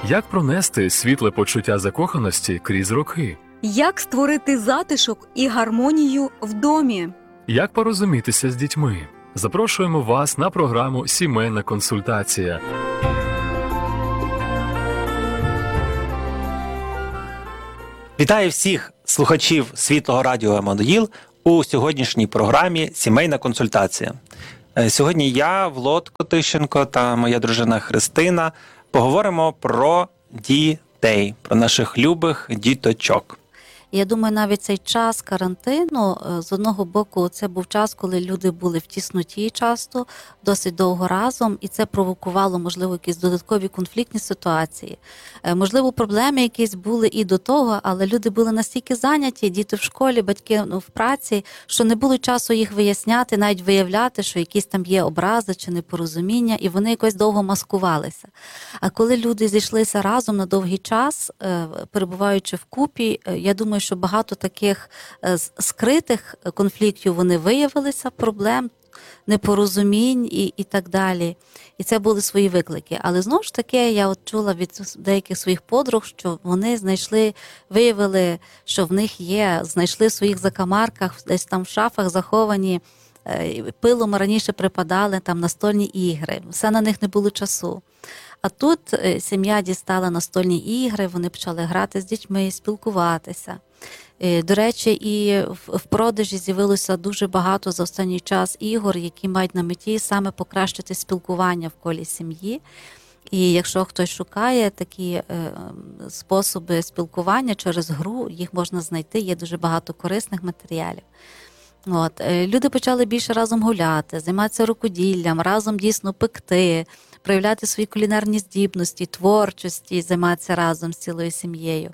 Як пронести світле почуття закоханості крізь роки? Як створити затишок і гармонію в домі? Як порозумітися з дітьми? Запрошуємо вас на програму «Сімейна консультація». Вітаю всіх слухачів Світлого радіо «Еммануїл» у сьогоднішній програмі «Сімейна консультація». Сьогодні я, Влод Котищенко та моя дружина Христина поговоримо про дітей, про наших любих діточок. Я думаю, навіть цей час карантину, з одного боку, це був час, коли люди були в тісноті часто, досить довго разом, і це провокувало, можливо, якісь додаткові конфліктні ситуації. Можливо, проблеми якісь були і до того, але люди були настільки зайняті, діти в школі, батьки в праці, що не було часу їх виясняти, навіть виявляти, що якісь там є образи чи непорозуміння, і вони якось довго маскувалися. А коли люди зійшлися разом на довгий час, перебуваючи вкупі, я думаю, що багато таких скритих конфліктів вони виявилися, проблем, непорозумінь і так далі. І це були свої виклики. Але знову ж таки, я от чула від деяких своїх подруг, що вони виявили, що в них знайшли в своїх закамарках, десь там в шафах заховані, пилом раніше припадали там настольні ігри. Все на них не було часу. А тут сім'я дістала настольні ігри, вони почали грати з дітьми, спілкуватися. До речі, і в продажі з'явилося дуже багато за останній час ігор, які мають на меті саме покращити спілкування в колі сім'ї. І якщо хтось шукає такі способи спілкування через гру, їх можна знайти, є дуже багато корисних матеріалів. Люди почали більше разом гуляти, займатися рукоділлям, разом дійсно пекти, проявляти свої кулінарні здібності, творчості, займатися разом з цілою сім'єю.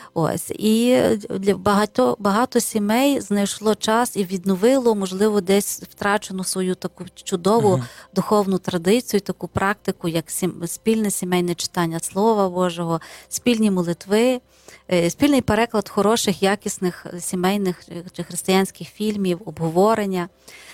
І для багато сімей знайшло час і відновило, можливо, десь втрачену свою таку чудову духовну традицію, таку практику, як спільне сімейне читання Слова Божого, спільні молитви, спільний переклад хороших, якісних сімейних чи християнських фільмів, обговорення.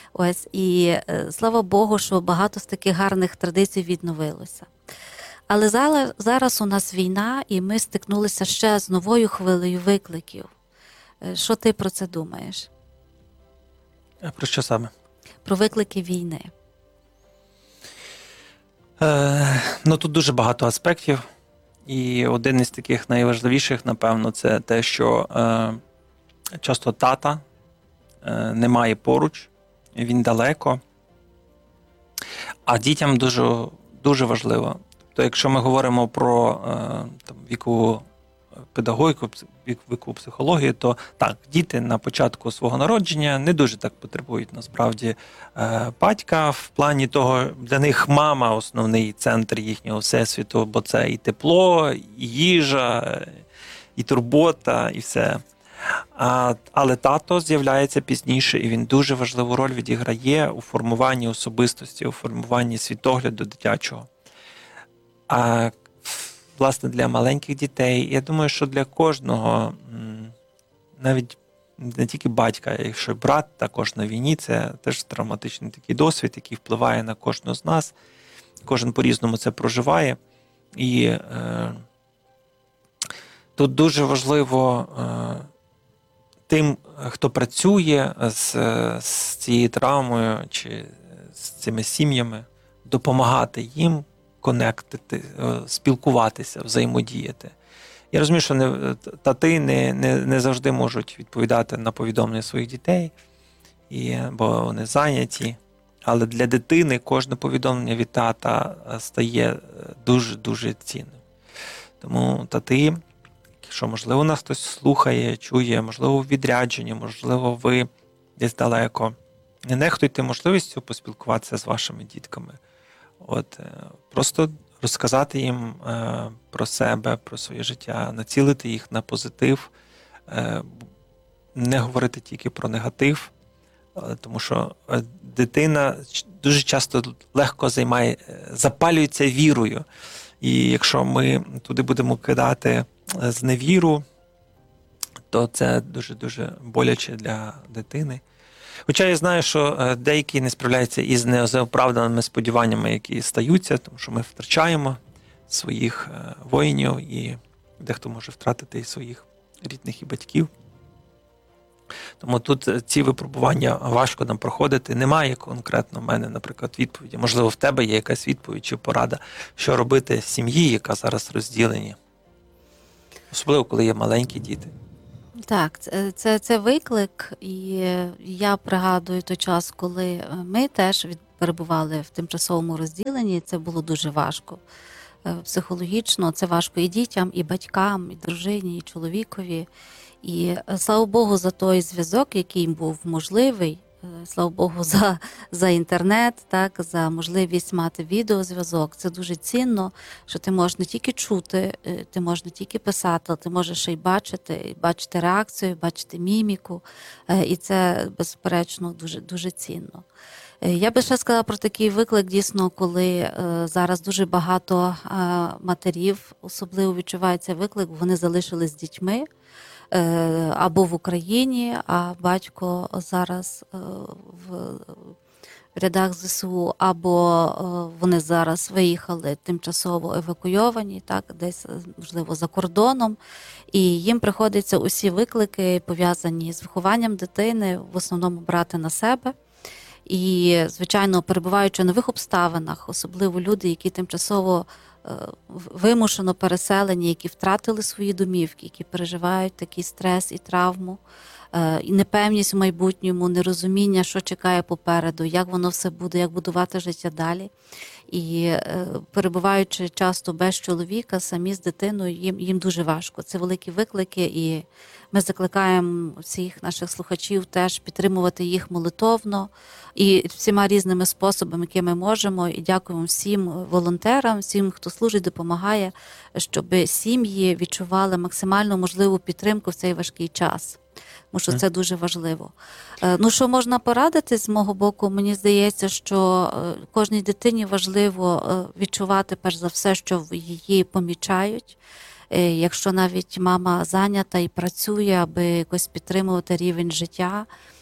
І слава Богу, що багато з таких гарних традицій відновилося. Але зараз у нас війна, і ми стикнулися ще з новою хвилею викликів. Що ти про це думаєш? Про що саме? Про виклики війни. Тут дуже багато аспектів. І один із таких найважливіших, напевно, це те, що часто тата немає поруч, він далеко. А дітям дуже важливо. То якщо ми говоримо про вікову педагогіку, вікову психологію, то так, діти на початку свого народження не дуже так потребують насправді батька, в плані того, для них мама основний центр їхнього всесвіту, бо це і тепло, і їжа, і турбота, і все. Але тато з'являється пізніше, і він дуже важливу роль відіграє у формуванні особистості, у формуванні світогляду дитячого. А, власне, для маленьких дітей, я думаю, що для кожного, навіть не тільки батька, якщо брат також на війні, це теж травматичний такий досвід, який впливає на кожного з нас. Кожен по-різному це проживає. І тут дуже важливо тим, хто працює з цією травмою чи з цими сім'ями, допомагати їм конектити, спілкуватися, взаємодіяти. Я розумію, що тати не завжди можуть відповідати на повідомлення своїх дітей, бо вони зайняті. Але для дитини кожне повідомлення від тата стає дуже-дуже цінним. Тому тати, якщо, можливо, нас хтось слухає, чує, можливо, в відрядженні, можливо, ви десь далеко, не нехтуйте можливістю поспілкуватися з вашими дітками. Просто розказати їм про себе, про своє життя, націлити їх на позитив, не говорити тільки про негатив, тому що дитина дуже часто легко запалюється вірою. І якщо ми туди будемо кидати зневіру, то це дуже-дуже боляче для дитини. Хоча я знаю, що деякі не справляються із неоправданими сподіваннями, які стаються, тому що ми втрачаємо своїх воїнів, і дехто може втратити і своїх рідних і батьків. Тому тут ці випробування важко нам проходити. Немає конкретно в мене, наприклад, відповіді. Можливо, в тебе є якась відповідь чи порада, що робити сім'ї, яка зараз розділені. Особливо, коли є маленькі діти. Так, це виклик, і я пригадую той час, коли ми теж перебували в тимчасовому розділенні, і це було дуже важко. Психологічно це важко і дітям, і батькам, і дружині, і чоловікові. І слава Богу за той зв'язок, який був можливий, слава Богу за інтернет, так, за можливість мати відеозв'язок. Це дуже цінно, що ти можеш не тільки чути, ти можеш не тільки писати, але ти можеш ще й бачити реакцію, бачити міміку. І це, безперечно, дуже, дуже цінно. Я би ще сказала про такий виклик, дійсно, коли зараз дуже багато матерів особливо відчувається виклик, вони залишились з дітьми, або в Україні, а батько зараз в рядах ЗСУ, або вони зараз виїхали тимчасово евакуйовані, так, десь, можливо, за кордоном, і їм приходиться усі виклики, пов'язані з вихованням дитини, в основному брати на себе. І, звичайно, перебуваючи в нових обставинах, особливо люди, які тимчасово вимушено переселені, які втратили свої домівки, які переживають такий стрес і травму, і непевність в майбутньому, нерозуміння, що чекає попереду, як воно все буде, як будувати життя далі. І перебуваючи часто без чоловіка, самі з дитиною, їм дуже важко. Це великі виклики, і ми закликаємо всіх наших слухачів теж підтримувати їх молитовно і всіма різними способами, які ми можемо. І дякуємо всім волонтерам, всім, хто служить, допомагає, щоб сім'ї відчували максимально можливу підтримку в цей важкий час. Тому що це дуже важливо. Ну, що можна порадити з мого боку? Мені здається, що кожній дитині важливо відчувати, перш за все, що її помічають. Якщо навіть мама зайнята і працює, аби якось підтримувати рівень життя,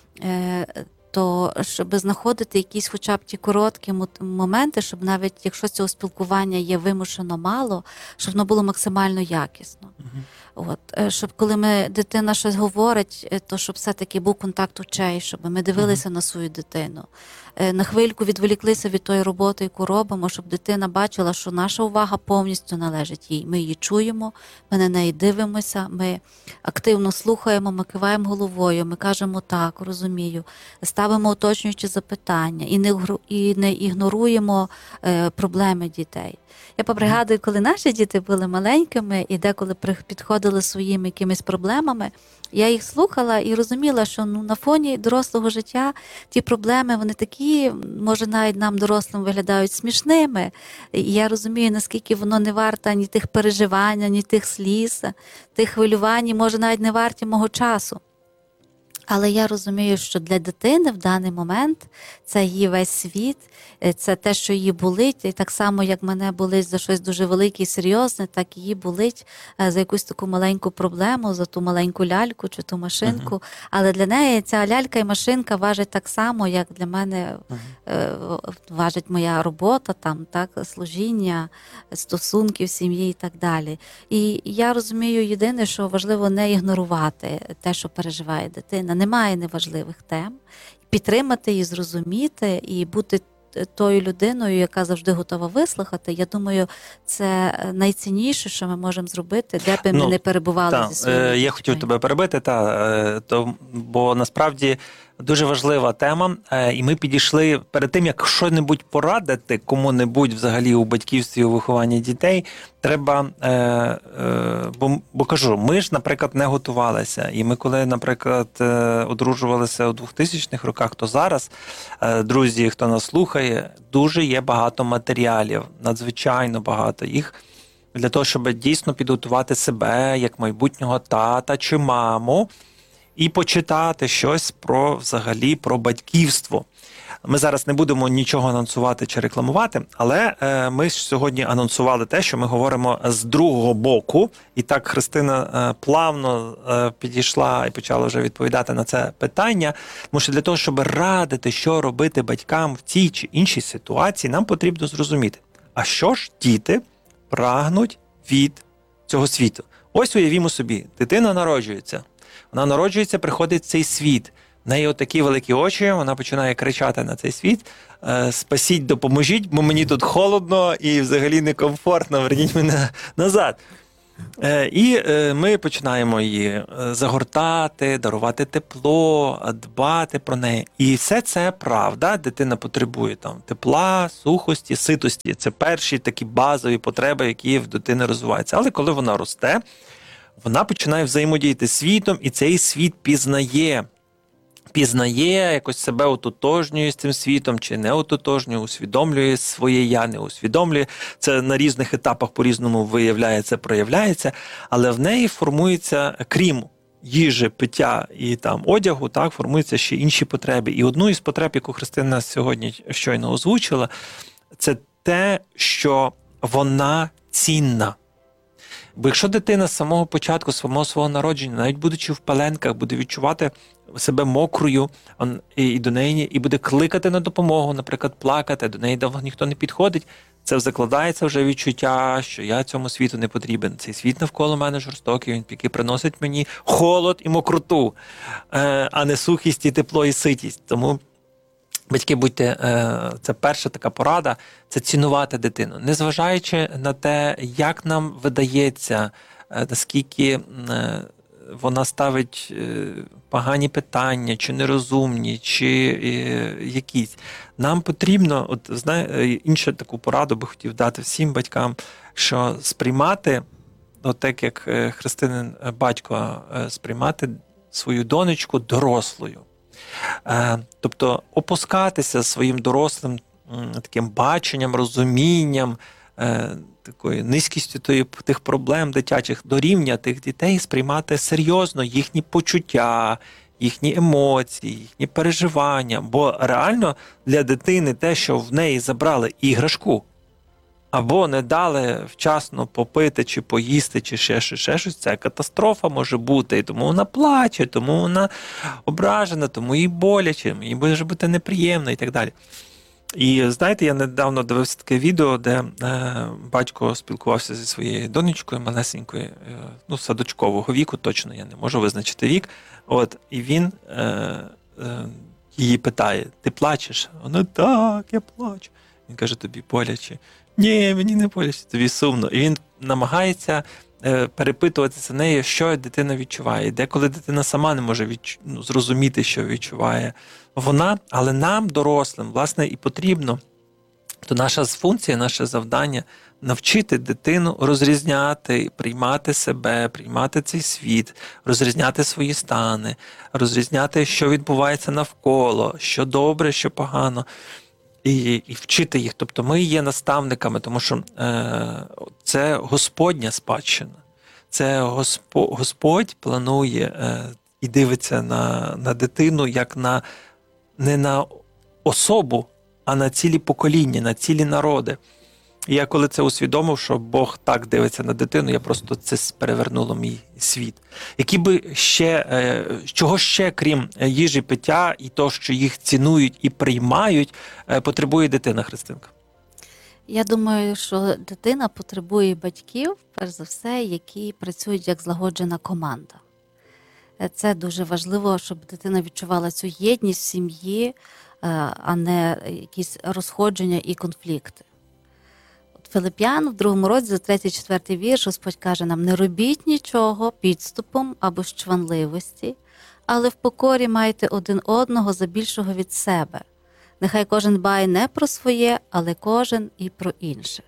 то щоб знаходити якісь хоча б ті короткі моменти, щоб навіть якщо цього спілкування є вимушено мало, щоб воно було максимально якісно. От, щоб коли дитина щось говорить, то щоб все-таки був контакт очей, щоб ми дивилися на свою дитину. На хвильку відволіклися від тої роботи, яку робимо, щоб дитина бачила, що наша увага повністю належить їй. Ми її чуємо, ми на неї дивимося, ми активно слухаємо, ми киваємо головою, ми кажемо так, розумію, ставимо уточнюючі запитання і не ігноруємо проблеми дітей. Я пригадую, коли наші діти були маленькими і деколи підходили своїми якимись проблемами, я їх слухала і розуміла, що на фоні дорослого життя ті проблеми, вони такі, може, навіть нам, дорослим, виглядають смішними. І я розумію, наскільки воно не варте ні тих переживань, ні тих сліз, тих хвилювань, може, навіть не варті мого часу. Але я розумію, що для дитини в даний момент це її весь світ, це те, що її болить, і так само, як мене болить за щось дуже велике і серйозне, так і її болить за якусь таку маленьку проблему, за ту маленьку ляльку чи ту машинку. Але для неї ця лялька і машинка важить так само, як для мене важить моя робота, там, так, служіння, стосунки в сім'ї і так далі. І я розумію єдине, що важливо не ігнорувати те, що переживає дитина. Немає неважливих тем. Підтримати її, зрозуміти і бути тою людиною, яка завжди готова вислухати. Я думаю, це найцінніше, що ми можемо зробити, де б ми не перебували зі своїми дітьми. Я хотів тебе перебити, бо насправді дуже важлива тема, і ми підійшли перед тим, як що-небудь порадити кому-небудь взагалі у батьківстві, у вихованні дітей, треба, бо кажу, ми ж, наприклад, не готувалися, і ми коли, наприклад, одружувалися у 2000-х роках, то зараз, друзі, хто нас слухає, дуже є багато матеріалів, надзвичайно багато їх, для того, щоб дійсно підготувати себе, як майбутнього тата чи маму, і почитати щось взагалі про батьківство. Ми зараз не будемо нічого анонсувати чи рекламувати, але ми сьогодні анонсували те, що ми говоримо з другого боку. І так Христина плавно підійшла і почала вже відповідати на це питання. Тому що для того, щоб радити, що робити батькам в цій чи іншій ситуації, нам потрібно зрозуміти, а що ж діти прагнуть від цього світу. Ось уявімо собі, дитина народжується. Вона народжується, приходить в цей світ. В неї отакі великі очі, вона починає кричати на цей світ: «Спасіть, допоможіть, бо мені тут холодно і взагалі некомфортно, верніть мене назад». І ми починаємо її загортати, дарувати тепло, дбати про неї. І все це правда. Дитина потребує там тепла, сухості, ситості. Це перші такі базові потреби, які в дитини розвиваються. Але коли вона росте, вона починає взаємодіяти з світом, і цей світ пізнає, якось себе ототожнює з цим світом, чи не ототожнює, усвідомлює своє «я», не усвідомлює. Це на різних етапах по-різному виявляється, проявляється, але в неї формується, крім їжі, пиття і там одягу, так, формуються ще інші потреби. І одну із потреб, яку Христина сьогодні щойно озвучила, це те, що вона цінна. Бо якщо дитина з самого початку, з самого свого народження, навіть будучи в пеленках, буде відчувати себе мокрою, і до неї і буде кликати на допомогу, наприклад, плакати, до неї давно ніхто не підходить, це закладається вже відчуття, що я цьому світу не потрібен. Цей світ навколо мене жорстокий, він тільки приносить мені холод і мокроту, а не сухість і тепло і ситість. Тому батьки, будьте, це перша така порада, це цінувати дитину. Незважаючи на те, як нам видається, наскільки вона ставить погані питання, чи нерозумні, чи якісь. Нам потрібно, іншу таку пораду би хотів дати всім батькам, що сприймати, так як Христинин батько, сприймати свою донечку дорослою. Тобто опускатися своїм дорослим таким баченням, розумінням, такою низькістю тих проблем дитячих до рівня тих дітей, сприймати серйозно їхні почуття, їхні емоції, їхні переживання. Бо реально для дитини те, що в неї забрали іграшку, або не дали вчасно попити, чи поїсти, чи ще щось, це катастрофа може бути. І тому вона плаче, тому вона ображена, тому їй боляче, їй може бути неприємно і так далі. І знаєте, я недавно дивився таке відео, де батько спілкувався зі своєю донечкою малесенькою, садочкового віку, точно я не можу визначити вік. І він її питає: «Ти плачеш?» Вона: «Так, я плачу». Він каже: «Тобі боляче?» «Ні, мені не боляче, тобі сумно». І він намагається перепитуватися нею, що дитина відчуває. Деколи дитина сама не може зрозуміти, що відчуває вона, але нам, дорослим, власне, і потрібно. То наша функція, наше завдання – навчити дитину розрізняти, приймати себе, приймати цей світ, розрізняти свої стани, розрізняти, що відбувається навколо, що добре, що погано. І вчити їх. Тобто ми є наставниками, тому що це Господня спадщина. Це Господь планує і дивиться на дитину як не на особу, а на цілі покоління, на цілі народи. І я коли це усвідомив, що Бог так дивиться на дитину, я просто це перевернуло мій світ. Чого ще, крім їжі, пиття і того, що їх цінують і приймають, потребує дитина, Христинка? Я думаю, що дитина потребує батьків, перш за все, які працюють як злагоджена команда. Це дуже важливо, щоб дитина відчувала цю єдність в сім'ї, а не якісь розходження і конфлікти. Филип'ян в 2 розділі, 3-4 вірш, Господь каже нам: «Не робіть нічого підступом або з чванливості, але в покорі майте один одного за більшого від себе. Нехай кожен дбає не про своє, але кожен і про інших».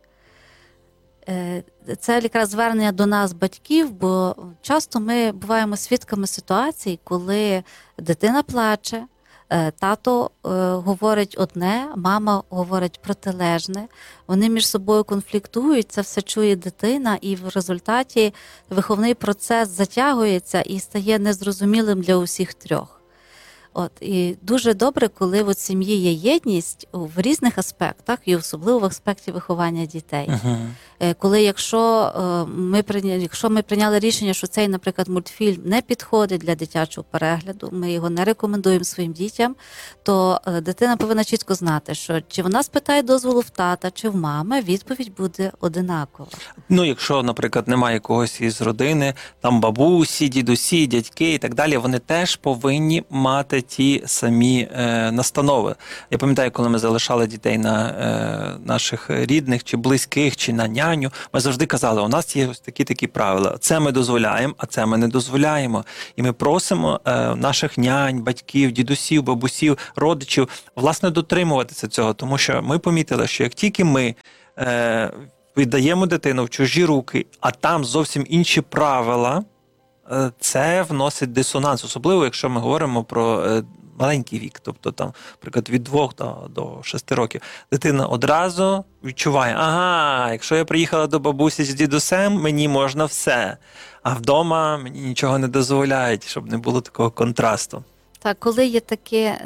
Це якраз звернення до нас, батьків, бо часто ми буваємо свідками ситуацій, коли дитина плаче, тато говорить одне, мама говорить протилежне, вони між собою конфліктують, це все чує дитина, і в результаті виховний процес затягується і стає незрозумілим для усіх трьох. І дуже добре, коли в сім'ї є єдність в різних аспектах, і особливо в аспекті виховання дітей. Коли якщо ми прийняли рішення, що цей, наприклад, мультфільм не підходить для дитячого перегляду, ми його не рекомендуємо своїм дітям, то дитина повинна чітко знати, що чи вона спитає дозволу в тата, чи в мами, відповідь буде одинакова. Ну, якщо, наприклад, немає когось із родини, там бабусі, дідусі, дядьки і так далі, вони теж повинні мати ті самі настанови. Я пам'ятаю, коли ми залишали дітей на наших рідних, чи близьких, чи на няню, ми завжди казали, у нас є ось такі правила. Це ми дозволяємо, а це ми не дозволяємо. І ми просимо наших нянь, батьків, дідусів, бабусів, родичів, власне, дотримуватися цього, тому що ми помітили, що як тільки ми віддаємо дитину в чужі руки, а там зовсім інші правила, це вносить дисонанс, особливо, якщо ми говоримо про маленький вік, тобто там, наприклад, від 2 до 6 років. Дитина одразу відчуває, ага, якщо я приїхала до бабусі з дідусем, мені можна все, а вдома мені нічого не дозволяють, щоб не було такого контрасту. Так, коли є таке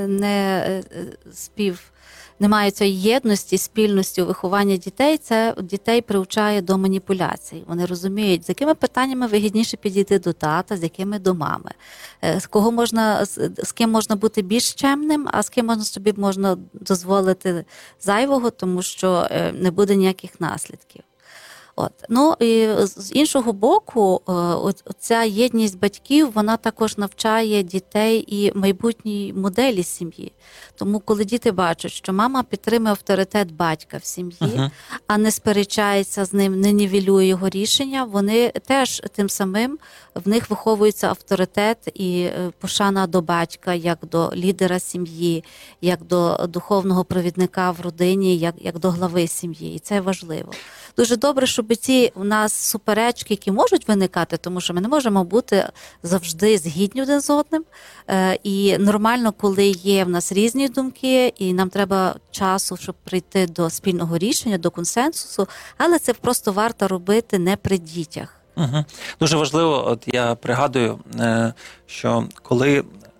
немає цієї єдності, спільності у вихованні дітей, це дітей приучає до маніпуляцій. Вони розуміють, з якими питаннями вигідніше підійти до тата, з якими до мами. З ким можна бути більш чемним, а з ким собі можна дозволити зайвого, тому що не буде ніяких наслідків. І з іншого боку, ця єдність батьків, вона також навчає дітей і майбутній моделі сім'ї. Тому коли діти бачать, що мама підтримує авторитет батька в сім'ї, а не сперечається з ним, не нівелює його рішення, вони теж тим самим, в них виховується авторитет і пошана до батька, як до лідера сім'ї, як до духовного провідника в родині, як до глави сім'ї. І це важливо. Дуже добре, щоб ці у нас суперечки, які можуть виникати, тому що ми не можемо бути завжди згідні один з одним. І нормально, коли є в нас різні думки, і нам треба часу, щоб прийти до спільного рішення, до консенсусу, але це просто варто робити не при дітях. Дуже важливо, от я пригадую, що коли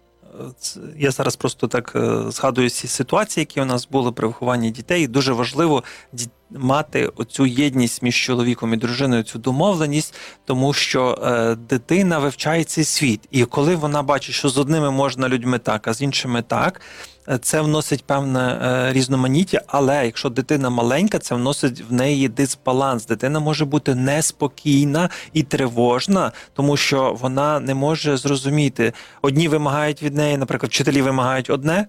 я зараз просто так згадую всі ситуації, які у нас були при вихованні дітей, дуже важливо мати оцю єдність між чоловіком і дружиною, цю домовленість, тому що дитина вивчає цей світ. І коли вона бачить, що з одними можна людьми так, а з іншими так, це вносить певне різноманіття, але якщо дитина маленька, це вносить в неї дисбаланс. Дитина може бути неспокійна і тривожна, тому що вона не може зрозуміти. Одні вимагають від неї, наприклад, вчителі вимагають одне,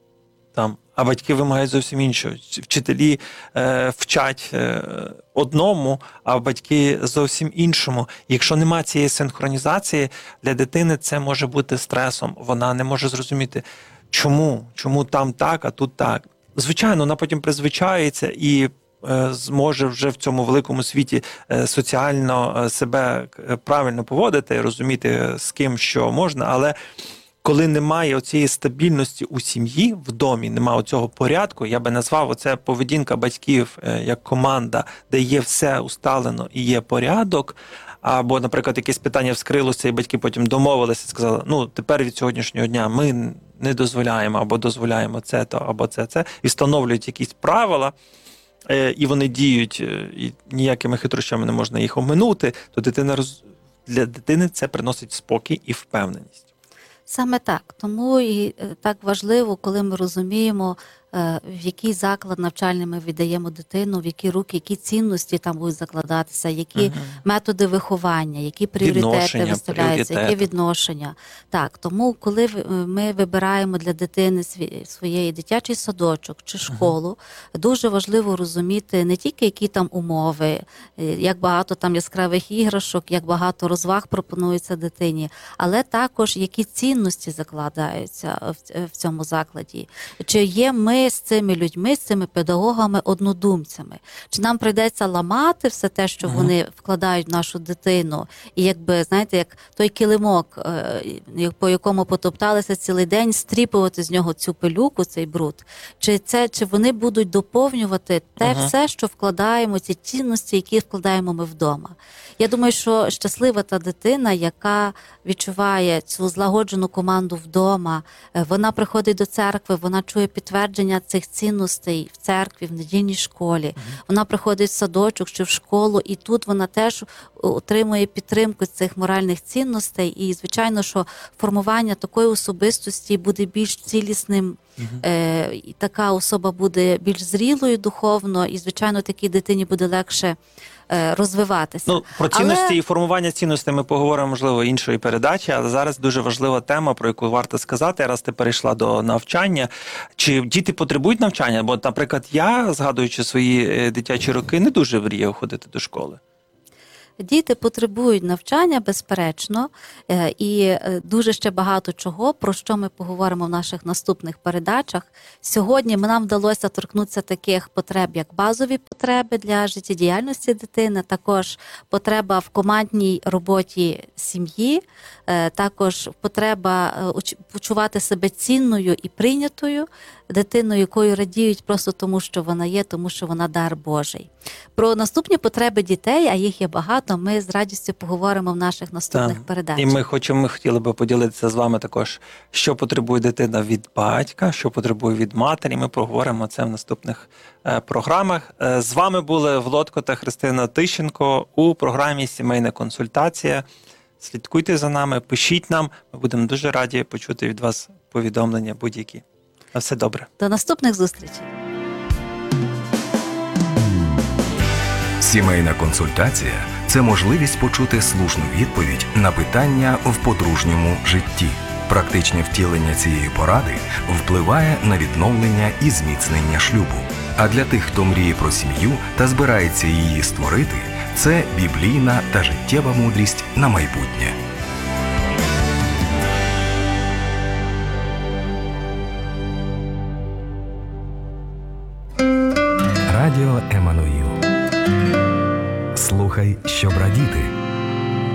а батьки вимагають зовсім іншого. Вчителі вчать одному, а батьки зовсім іншому. Якщо немає цієї синхронізації, для дитини це може бути стресом. Вона не може зрозуміти, чому там так, а тут так. Звичайно, вона потім призвичається і зможе вже в цьому великому світі соціально себе правильно поводити, розуміти, з ким що можна, але коли немає оцієї стабільності у сім'ї, в домі, немає оцього порядку, я би назвав оце поведінка батьків як команда, де є все усталено і є порядок, або, наприклад, якесь питання вскрилося, і батьки потім домовилися і сказали, тепер від сьогоднішнього дня ми не дозволяємо, або дозволяємо це, або це, і встановлюють якісь правила, і вони діють, і ніякими хитрощами не можна їх оминути, то для дитини це приносить спокій і впевненість. Саме так. Тому і так важливо, коли ми розуміємо, в який заклад навчальний ми віддаємо дитину, в які руки, які цінності там будуть закладатися, які методи виховання, які пріоритети виставляються, які відношення. Так, тому коли ми вибираємо для дитини своєї дитячий садочок чи школу, дуже важливо розуміти не тільки які там умови, як багато там яскравих іграшок, як багато розваг пропонується дитині, але також які цінності закладаються в цьому закладі. Чи є ми ми з цими людьми, з цими педагогами, однодумцями? Чи нам прийдеться ламати все те, що вони вкладають в нашу дитину, і якби, знаєте, як той килимок, по якому потопталися цілий день, стріпувати з нього цю пилюку, цей бруд? Чи вони будуть доповнювати те все, що вкладаємо, ці цінності, які вкладаємо ми вдома? Я думаю, що щаслива та дитина, яка відчуває цю злагоджену команду вдома, вона приходить до церкви, вона чує підтвердження цих цінностей в церкві, в недільній школі, вона приходить в садочок чи в школу, і тут вона теж отримує підтримку цих моральних цінностей, і, звичайно, що формування такої особистості буде більш цілісним, і така особа буде більш зрілою духовно, і, звичайно, такій дитині буде легше розвиватися. Ну, про цінності і формування цінностей ми поговоримо, можливо, іншої передачі, але зараз дуже важлива тема, про яку варто сказати, раз ти перейшла до навчання. Чи діти потребують навчання? Бо, наприклад, я, згадуючи свої дитячі роки, не дуже мріяв ходити до школи. Діти потребують навчання, безперечно, і дуже ще багато чого, про що ми поговоримо в наших наступних передачах. Сьогодні нам вдалося торкнутися таких потреб, як базові потреби для життєдіяльності дитини, також потреба в командній роботі сім'ї, також потреба почувати себе цінною і прийнятою дитиною, якою радіють просто тому, що вона є, тому що вона дар Божий. Про наступні потреби дітей, а їх є багато, ми з радістю поговоримо в наших наступних передачах. І ми хотіли би поділитися з вами також, що потребує дитина від батька, що потребує від матері. Ми поговоримо це в наступних програмах. З вами були Володко та Христина Тищенко у програмі «Сімейна консультація». Слідкуйте за нами, пишіть нам. Ми будемо дуже раді почути від вас повідомлення будь-які. На все добре. До наступних зустрічей. Сімейна консультація – це можливість почути слушну відповідь на питання в подружньому житті. Практичне втілення цієї поради впливає на відновлення і зміцнення шлюбу. А для тих, хто мріє про сім'ю та збирається її створити, це біблійна та життєва мудрість на майбутнє. Радіо Еммануїл. Слухай, щоб радіти.